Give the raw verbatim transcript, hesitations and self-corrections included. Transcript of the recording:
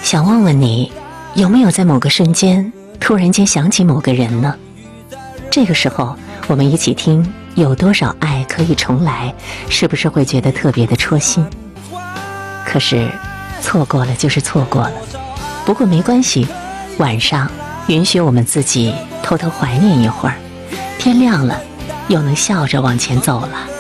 想问问你，有没有在某个瞬间突然间想起某个人呢？这个时候我们一起听有多少爱可以重来，是不是会觉得特别的戳心？可是错过了就是错过了，不过没关系，晚上允许我们自己偷偷怀念一会儿，天亮了又能笑着往前走了。